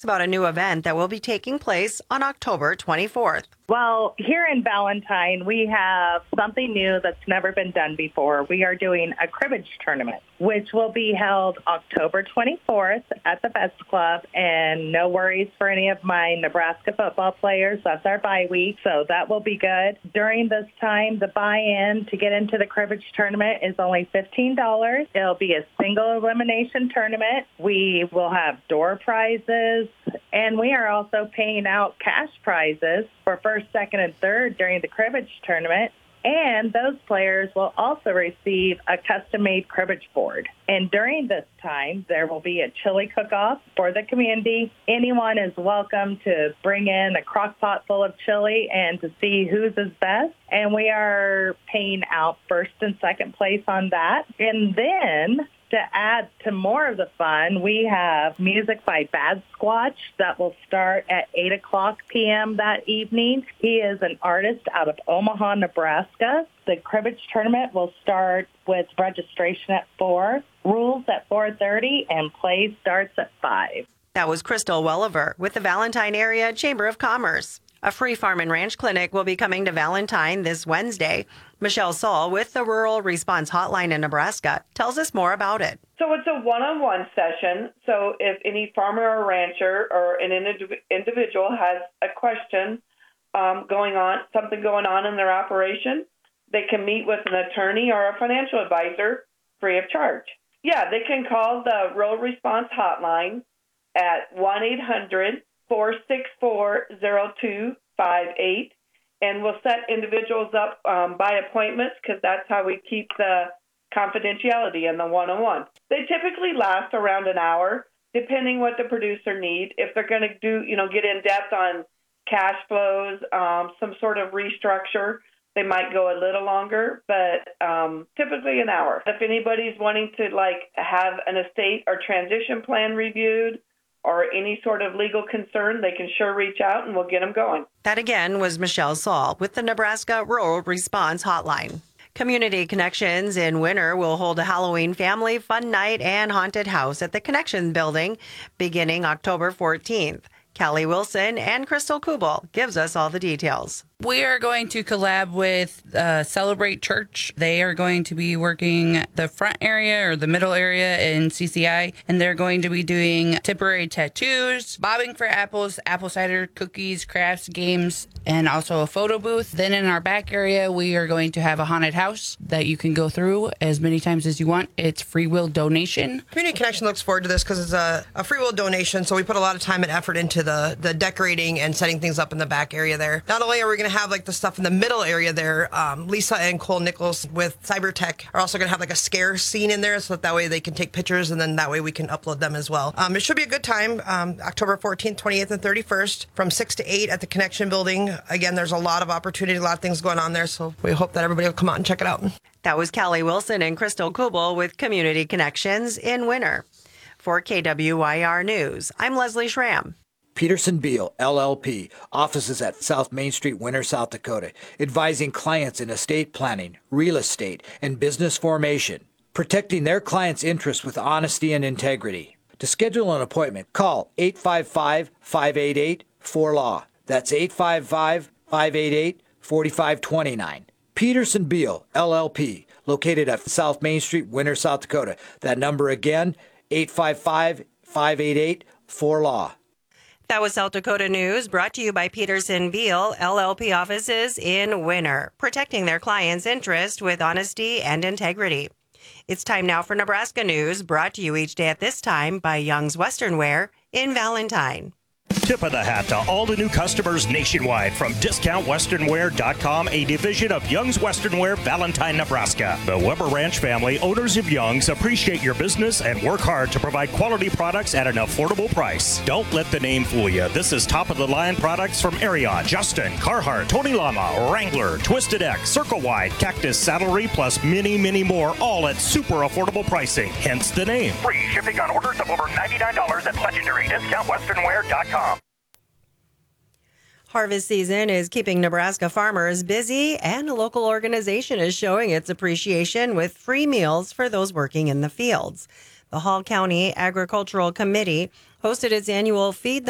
talks about a new event that will be taking place on October 24th. Well, here in Valentine, we have something new that's never been done before. We are doing a cribbage tournament, which will be held October 24th at the Vets Club. And no worries for any of my Nebraska football players. That's our bye week, so that will be good. During this time, the buy-in to get into the cribbage tournament is only $15. It'll be a single elimination tournament. We will have door prizes, and we are also paying out cash prizes for first, second, and third during the cribbage tournament. And those players will also receive a custom-made cribbage board. And during this time, there will be a chili cook-off for the community. Anyone is welcome to bring in a crock pot full of chili and to see whose is best. And we are paying out first and second place on that. And then to add to more of the fun, we have music by Bad Squatch that will start at 8 o'clock p.m. that evening. He is an artist out of Omaha, Nebraska. The cribbage tournament will start with registration at 4, rules at 4:30, and play starts at 5. That was Crystal Welliver with the Valentine Area Chamber of Commerce. A free farm and ranch clinic will be coming to Valentine this Wednesday. Michelle Saul with the Rural Response Hotline in Nebraska tells us more about it. So it's a one-on-one session. So if any farmer or rancher or an individual has a question something going on in their operation, they can meet with an attorney or a financial advisor free of charge. Yeah, they can call the Rural Response Hotline at 1-800-464-0258, and we'll set individuals up by appointments because that's how we keep the confidentiality in the one-on-one. They typically last around an hour, depending what the producer needs. If they're going to get in depth on cash flows, some sort of restructure, they might go a little longer, but typically an hour. If anybody's wanting to have an estate or transition plan reviewed, or any sort of legal concern, they can sure reach out and we'll get them going. That again was Michelle Saul with the Nebraska Rural Response Hotline. Community Connections in Winter will hold a Halloween family fun night and haunted house at the Connection Building beginning October 14th. Callie Wilson and Crystal Kubel gives us all the details. We are going to collab with Celebrate Church. They are going to be working the front area or the middle area in CCI, and they're going to be doing temporary tattoos, bobbing for apples, apple cider, cookies, crafts, games, and also a photo booth. Then in our back area, we are going to have a haunted house that you can go through as many times as you want. It's free will donation. Community Connection looks forward to this because it's a free will donation, so we put a lot of time and effort into the decorating and setting things up in the back area there. Not only are we going to have the stuff in the middle area there, Lisa and Cole Nichols with Cybertech are also going to have a scare scene in there so that way they can take pictures and then that way we can upload them as well. It should be a good time, October 14th, 28th, and 31st from 6 to 8 at the Connection Building. Again, there's a lot of opportunity, a lot of things going on there, so we hope that everybody will come out and check it out. That was Callie Wilson and Crystal Kubel with Community Connections in Winter. For KWYR News, I'm Leslie Schramm. Peterson Beal, LLP, offices at South Main Street, Winter, South Dakota, advising clients in estate planning, real estate, and business formation, protecting their clients' interests with honesty and integrity. To schedule an appointment, call 855-588-4LAW. That's 855-588-4529. Peterson Beal, LLP, located at South Main Street, Winter, South Dakota. That number again, 855-588-4LAW. That was South Dakota News, brought to you by Peterson Beal, LLP offices in Winter, protecting their clients' interest with honesty and integrity. It's time now for Nebraska News, brought to you each day at this time by Young's Western Wear in Valentine. Tip of the hat to all the new customers nationwide from DiscountWesternWear.com, a division of Young's Western Wear, Valentine, Nebraska. The Weber Ranch family, owners of Young's, appreciate your business and work hard to provide quality products at an affordable price. Don't let the name fool you. This is top-of-the-line products from Ariat, Justin, Carhartt, Tony Lama, Wrangler, Twisted X, Circle Wide, Cactus Saddlery, plus many, many more, all at super affordable pricing. Hence the name. Free shipping on orders of over $99 at legendary DiscountWesternWear.com. Harvest season is keeping Nebraska farmers busy, and a local organization is showing its appreciation with free meals for those working in the fields. The Hall County Agricultural Committee hosted its annual Feed the